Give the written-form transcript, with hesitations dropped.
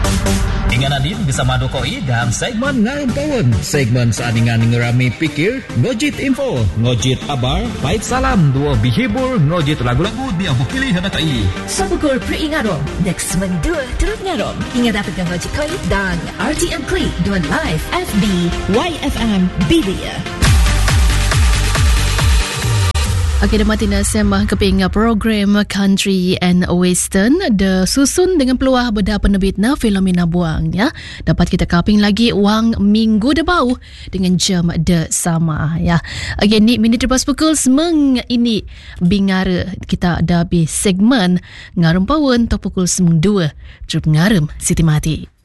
Ingat Nadine bersama Dokoi dalam segmen Ngarum Kawan. Segmen seandingan ngerami pikir, ngojit info, ngojit kabar, baik salam, dua bihibur, ngojit lagu-lagu dia bukili hadakai. Sabukul peringarom, next segmen 2 turut ngarom. Ingat dapatkan ngojit koi dan RTM Klik Duan Live FB YFM Bilia. Okey, Matina sembah keping program Country and Western de susun dengan peluang beda penerbitna Filomena Buang ya. Dapat kita kaping lagi wang minggu debau dengan jam de sama ya. Okey, ni minit lepas pukul semeng ini bingara kita ada habis segmen Ngarum Pawon to pukul 2 Trup Ngarum Siti Mati.